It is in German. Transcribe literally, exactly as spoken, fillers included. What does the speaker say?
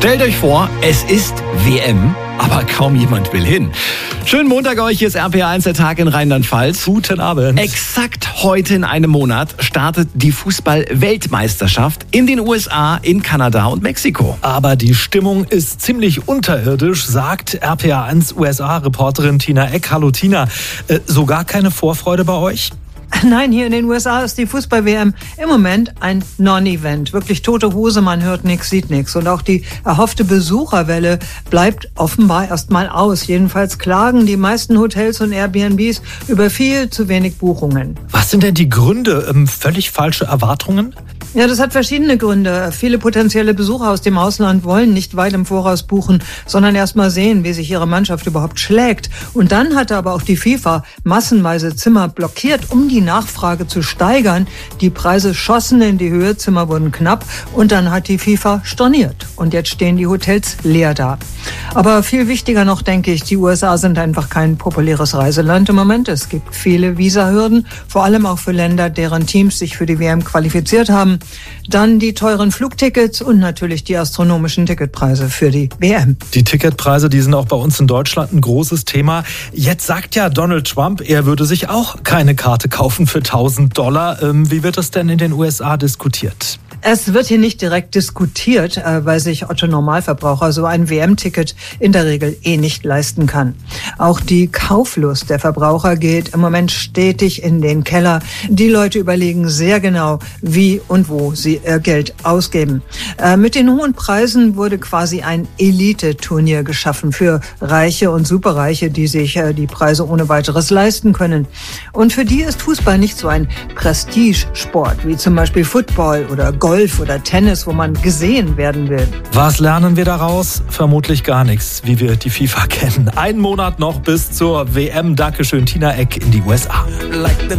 Stellt euch vor, es ist W M, aber kaum jemand will hin. Schönen Montag euch, hier ist R P R eins, der Tag in Rheinland-Pfalz. Guten Abend. Exakt heute in einem Monat startet die Fußball-Weltmeisterschaft in den U S A, in Kanada und Mexiko. Aber die Stimmung ist ziemlich unterirdisch, sagt R P R eins U S A-Reporterin Tina Eck. Hallo Tina, äh, sogar keine Vorfreude bei euch? Nein, hier in den U S A ist die Fußball-W M im Moment ein Non-Event. Wirklich tote Hose, man hört nichts, sieht nichts. Und auch die erhoffte Besucherwelle bleibt offenbar erstmal aus. Jedenfalls klagen die meisten Hotels und Airbnbs über viel zu wenig Buchungen. Was sind denn die Gründe? Ähm, völlig falsche Erwartungen? Ja, das hat verschiedene Gründe. Viele potenzielle Besucher aus dem Ausland wollen nicht weit im Voraus buchen, sondern erst mal sehen, wie sich ihre Mannschaft überhaupt schlägt. Und dann hatte aber auch die FIFA massenweise Zimmer blockiert, um die Nachfrage zu steigern. Die Preise schossen in die Höhe, Zimmer wurden knapp und dann hat die FIFA storniert. Und jetzt stehen die Hotels leer da. Aber viel wichtiger noch, denke ich, die U S A sind einfach kein populäres Reiseland im Moment. Es gibt viele Visahürden, vor allem auch für Länder, deren Teams sich für die W M qualifiziert haben. Dann die teuren Flugtickets und natürlich die astronomischen Ticketpreise für die W M. Die Ticketpreise, die sind auch bei uns in Deutschland ein großes Thema. Jetzt sagt ja Donald Trump, er würde sich auch keine Karte kaufen für tausend Dollar. Ähm, wie wird das denn in den U S A diskutiert? Es wird hier nicht direkt diskutiert, weil sich Otto Normalverbraucher so ein W M-Ticket in der Regel eh nicht leisten kann. Auch die Kauflust der Verbraucher geht im Moment stetig in den Keller. Die Leute überlegen sehr genau, wie und wo sie ihr Geld ausgeben. Mit den hohen Preisen wurde quasi ein Elite-Turnier geschaffen für Reiche und Superreiche, die sich die Preise ohne weiteres leisten können. Und für die ist Fußball nicht so ein Prestigesport wie zum Beispiel Football oder Golf. Golf oder Tennis, wo man gesehen werden will. Was lernen wir daraus? Vermutlich gar nichts, wie wir die FIFA kennen. Ein Monat noch bis zur W M. Dankeschön, Tina Eck in die U S A.